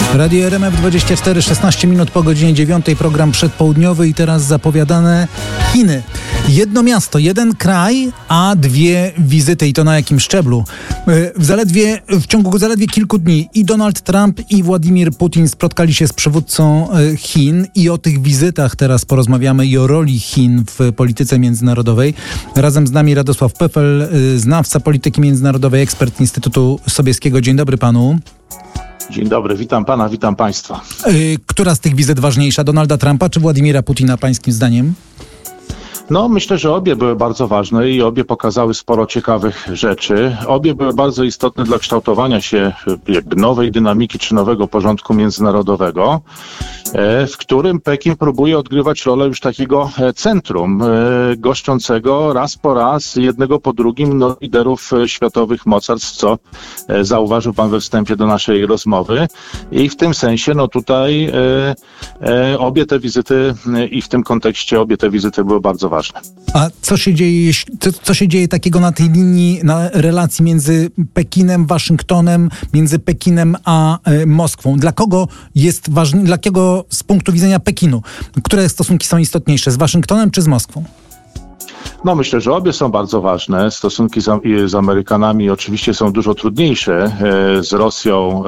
Radio RMF24, 16 minut po godzinie 9, program przedpołudniowy i teraz zapowiadane Chiny. Jedno miasto, jeden kraj, a dwie wizyty i to na jakim szczeblu. W ciągu zaledwie kilku dni i Donald Trump i Władimir Putin spotkali się z przywódcą Chin i o tych wizytach teraz porozmawiamy i o roli Chin w polityce międzynarodowej. Razem z nami Radosław Pefel, znawca polityki międzynarodowej, ekspert Instytutu Sobieskiego. Dzień dobry panu. Dzień dobry, witam pana, witam państwa. Która z tych wizyt ważniejsza, Donalda Trumpa czy Władimira Putina, pańskim zdaniem? No, myślę, że obie były bardzo ważne i obie pokazały sporo ciekawych rzeczy. Obie były bardzo istotne dla kształtowania się jakby nowej dynamiki czy nowego porządku międzynarodowego, w którym Pekin próbuje odgrywać rolę już takiego centrum goszczącego raz po raz, jednego po drugim liderów światowych mocarstw, co zauważył pan we wstępie do naszej rozmowy. I w tym sensie, tutaj obie te wizyty i w tym kontekście obie te wizyty były bardzo ważne. A co się dzieje takiego na tej linii, na relacji między Pekinem, Waszyngtonem, między Pekinem a Moskwą? Dla kogo jest ważny, dla kogo z punktu widzenia Pekinu? Które stosunki są istotniejsze, z Waszyngtonem czy z Moskwą? No, myślę, że obie są bardzo ważne. Stosunki z Amerykanami oczywiście są dużo trudniejsze. Z Rosją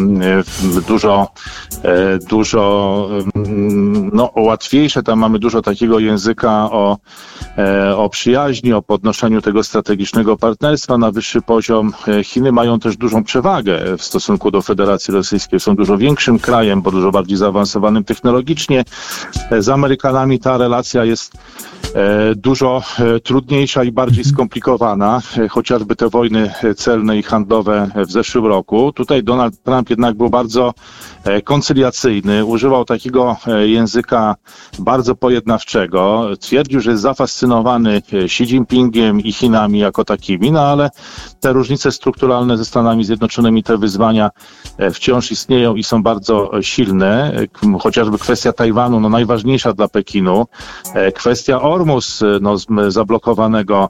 dużo łatwiejsze. Tam mamy dużo takiego języka o przyjaźni, o podnoszeniu tego strategicznego partnerstwa na wyższy poziom. Chiny mają też dużą przewagę w stosunku do Federacji Rosyjskiej. Są dużo większym krajem, bo dużo bardziej zaawansowanym technologicznie. Z Amerykanami ta relacja jest dużo trudniejsza i bardziej skomplikowana, chociażby te wojny celne i handlowe w zeszłym roku. Tutaj Donald Trump jednak był bardzo koncyliacyjny, używał takiego języka bardzo pojednawczego. Twierdził, że jest zafascynowany Xi Jinpingiem i Chinami jako takimi, ale te różnice strukturalne ze Stanami Zjednoczonymi, te wyzwania wciąż istnieją i są bardzo silne. Chociażby kwestia Tajwanu, najważniejsza dla Pekinu. Kwestia Ormus, zablokowanego,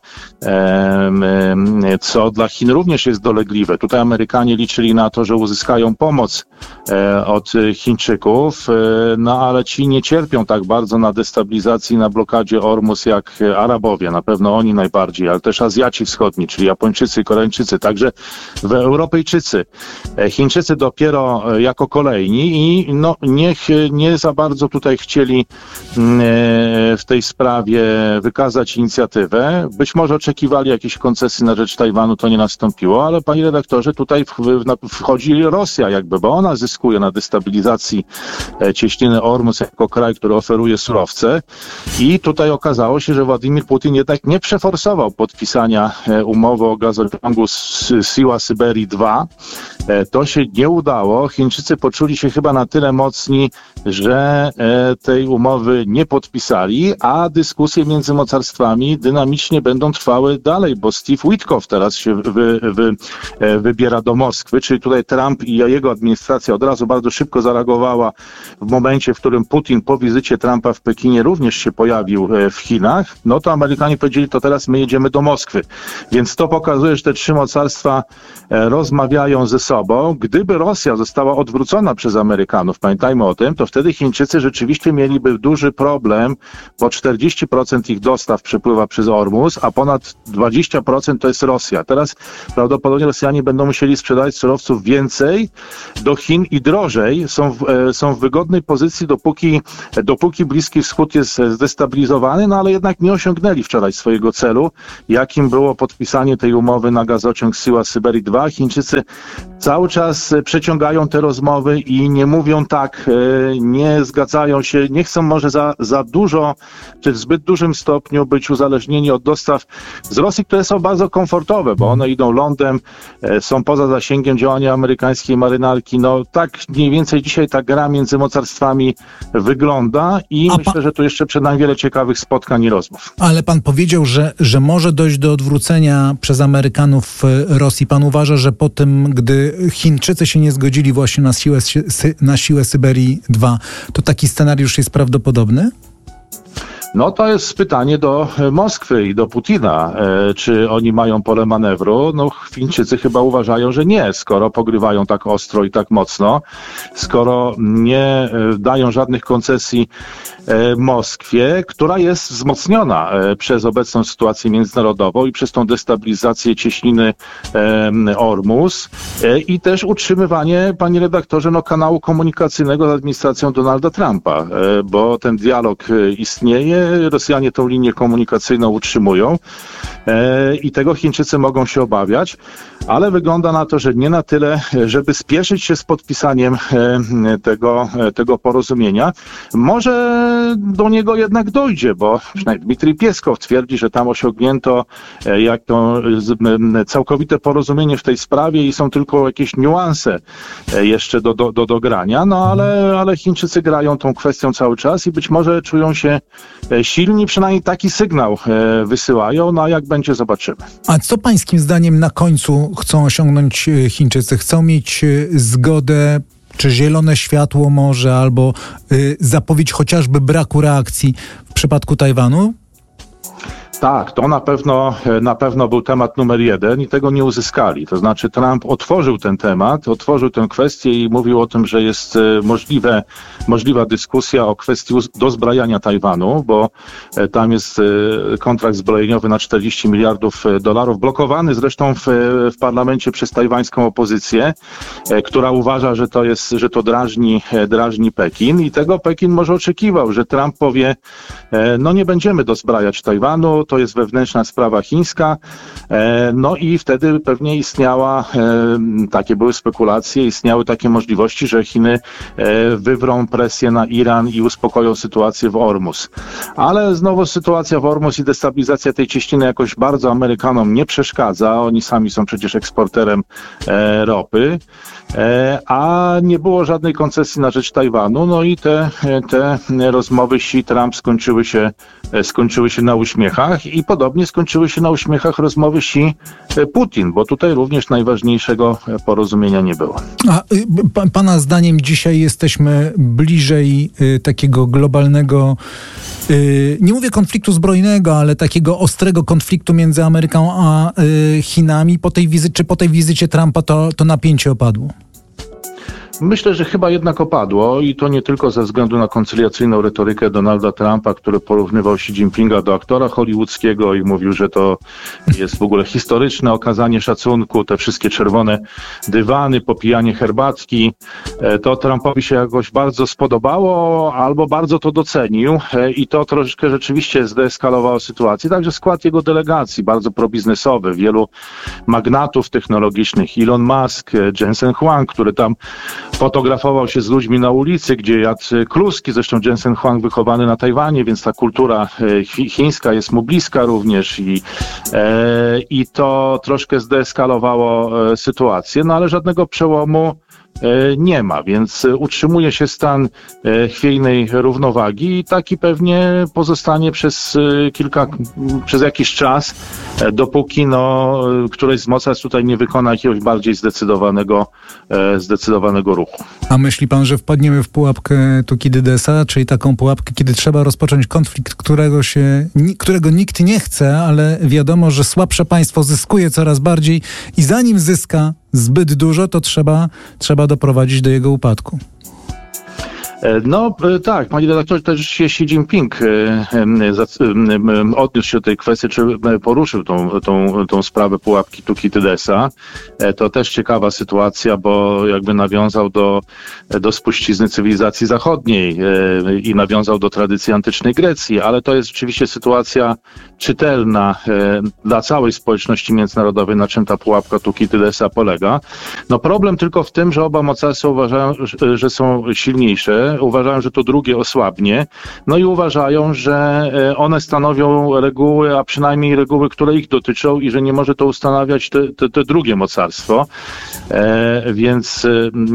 co dla Chin również jest dolegliwe. Tutaj Amerykanie liczyli na to, że uzyskają pomoc od Chińczyków, ale ci nie cierpią tak bardzo na destabilizacji, na blokadzie Ormus jak Arabowie. Na pewno oni najbardziej, ale też Azjaci Wschodni, czyli Japończycy, Koreańczycy, także Europejczycy. Chińczycy dopiero jako kolejni i nie za bardzo tutaj chcieli w tej sprawie wykazać inicjatywę. Być może oczekiwali jakichś koncesji na rzecz Tajwanu, to nie nastąpiło, ale panie redaktorze, tutaj wchodzi Rosja bo ona zyskuje na destabilizacji cieśniny Ormus jako kraj, który oferuje surowce i tutaj okazało się, że Władimir Putin jednak nie przeforsował podpisania umowy o gazociągu Siła Syberii 2. To się nie udało. Chińczycy poczuli się chyba na tyle mocni, że tej umowy nie podpisali, a dyskusje między mocarstwami dynamicznie będą trwały dalej, bo Steve Witkoff teraz się wybiera do Moskwy, czyli tutaj Trump i jego administracja od razu bardzo szybko zareagowała w momencie, w którym Putin po wizycie Trumpa w Pekinie również się pojawił w Chinach, to Amerykanie powiedzieli, to teraz my jedziemy do Moskwy. Więc to pokazuje, że te trzy mocarstwa rozmawiają ze sobą. Gdyby Rosja została odwrócona przez Amerykanów, pamiętajmy o tym, to wtedy Chińczycy rzeczywiście mieliby duży problem, bo 40% ich dostaw przepływa przez Ormus, a ponad 20% to jest Rosja. Teraz prawdopodobnie Rosjanie będą musieli sprzedać surowców więcej do Chin i drożej. Są w wygodnej pozycji, dopóki Bliski Wschód jest zdestabilizowany, ale jednak nie osiągnęli wczoraj swojego celu, jakim było podpisanie tej umowy na gazociąg Siła Syberii 2. Chińczycy cały czas przeciągają te rozmowy i nie mówią tak, nie zgadzają się, nie chcą może za dużo, czy w zbyt dużym stopniu być uzależnieni od dostaw z Rosji, które są bardzo komfortowe, bo one idą lądem, są poza zasięgiem działania amerykańskiej marynarki. Tak mniej więcej dzisiaj ta gra między mocarstwami wygląda i myślę, że tu jeszcze przed nami wiele ciekawych spotkań i rozmów. Ale pan powiedział, że może dojść do odwrócenia przez Amerykanów Rosji. Pan uważa, że po tym, gdy Chińczycy się nie zgodzili właśnie na siłę Syberii 2, to taki scenariusz jest prawdopodobny? No to jest pytanie do Moskwy i do Putina, czy oni mają pole manewru. No Chińczycy chyba uważają, że nie, skoro pogrywają tak ostro i tak mocno, skoro nie dają żadnych koncesji Moskwie, która jest wzmocniona przez obecną sytuację międzynarodową i przez tą destabilizację cieśniny Ormus i też utrzymywanie, panie redaktorze, kanału komunikacyjnego z administracją Donalda Trumpa, bo ten dialog istnieje, Rosjanie tą linię komunikacyjną utrzymują i tego Chińczycy mogą się obawiać, ale wygląda na to, że nie na tyle, żeby spieszyć się z podpisaniem tego porozumienia. Może do niego jednak dojdzie, bo przynajmniej Dmitrij Pieskow twierdzi, że tam osiągnięto całkowite porozumienie w tej sprawie i są tylko jakieś niuanse jeszcze do dogrania, ale Chińczycy grają tą kwestią cały czas i być może czują się silni, przynajmniej taki sygnał wysyłają, a jak będzie, zobaczymy. A co pańskim zdaniem na końcu chcą osiągnąć Chińczycy? Chcą mieć zgodę, czy zielone światło może, albo zapowiedź chociażby braku reakcji w przypadku Tajwanu? Tak, to na pewno był temat numer 1 i tego nie uzyskali. To znaczy Trump otworzył ten temat, otworzył tę kwestię i mówił o tym, że jest możliwa dyskusja o kwestii dozbrajania Tajwanu, bo tam jest kontrakt zbrojeniowy na $40 miliardów, blokowany zresztą w parlamencie przez tajwańską opozycję, która uważa, że to drażni Pekin i tego Pekin może oczekiwał, że Trump powie, nie będziemy dozbrajać Tajwanu, to jest wewnętrzna sprawa chińska, i wtedy pewnie takie były spekulacje, istniały takie możliwości, że Chiny wywrą presję na Iran i uspokoją sytuację w Ormus. Ale znowu sytuacja w Ormus i destabilizacja tej cieśniny jakoś bardzo Amerykanom nie przeszkadza, oni sami są przecież eksporterem ropy, a nie było żadnej koncesji na rzecz Tajwanu, i te rozmowy Xi-Trump skończyły się na uśmiechach i podobnie skończyły się na uśmiechach rozmowy Xi-Putin, bo tutaj również najważniejszego porozumienia nie było. A pana zdaniem dzisiaj jesteśmy bliżej takiego globalnego, nie mówię konfliktu zbrojnego, ale takiego ostrego konfliktu między Ameryką a Chinami po tej wizycie Trumpa to napięcie opadło? Myślę, że chyba jednak opadło i to nie tylko ze względu na koncyliacyjną retorykę Donalda Trumpa, który porównywał Xi Jinpinga do aktora hollywoodzkiego i mówił, że to jest w ogóle historyczne okazanie szacunku, te wszystkie czerwone dywany, popijanie herbatki. To Trumpowi się jakoś bardzo spodobało albo bardzo to docenił i to troszeczkę rzeczywiście zdeeskalowało sytuację. Także skład jego delegacji, bardzo probiznesowy, wielu magnatów technologicznych, Elon Musk, Jensen Huang, który tam fotografował się z ludźmi na ulicy, gdzie jadł kluski, zresztą Jensen Huang wychowany na Tajwanie, więc ta kultura chińska jest mu bliska również i to troszkę zdeeskalowało sytuację, ale żadnego przełomu nie ma, więc utrzymuje się stan chwiejnej równowagi i taki pewnie pozostanie przez jakiś czas, dopóki któreś z mocarstw tutaj nie wykona jakiegoś bardziej zdecydowanego ruchu. A myśli pan, że wpadniemy w pułapkę Tukidydesa, czyli taką pułapkę, kiedy trzeba rozpocząć konflikt, którego nikt nie chce, ale wiadomo, że słabsze państwo zyskuje coraz bardziej i zanim zyska zbyt dużo, to trzeba doprowadzić do jego upadku. Tak, panie redaktorze, też Xi Jinping odniósł się do tej kwestii, czy poruszył tą sprawę pułapki Tukidydesa. To też ciekawa sytuacja, bo jakby nawiązał do spuścizny cywilizacji zachodniej i nawiązał do tradycji antycznej Grecji, ale to jest rzeczywiście sytuacja czytelna dla całej społeczności międzynarodowej, na czym ta pułapka Tukidydesa polega. Problem tylko w tym, że oba mocarstwa uważają, że są silniejsze, uważają, że to drugie osłabnie, i uważają, że one stanowią reguły, a przynajmniej reguły, które ich dotyczą i że nie może to ustanawiać te drugie mocarstwo. Więc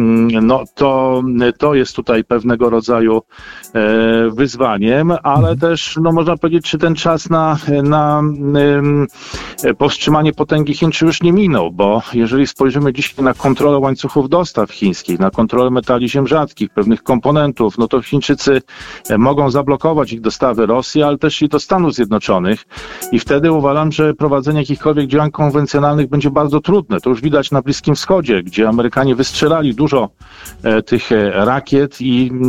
to jest tutaj pewnego rodzaju wyzwaniem, ale też można powiedzieć, czy ten czas na powstrzymanie potęgi Chin już nie minął, bo jeżeli spojrzymy dzisiaj na kontrolę łańcuchów dostaw chińskich, na kontrolę metali ziem rzadkich, pewnych komponentów, komponentów, no to Chińczycy mogą zablokować ich dostawy Rosji, ale też i do Stanów Zjednoczonych i wtedy uważam, że prowadzenie jakichkolwiek działań konwencjonalnych będzie bardzo trudne. To już widać na Bliskim Wschodzie, gdzie Amerykanie wystrzelali dużo tych rakiet i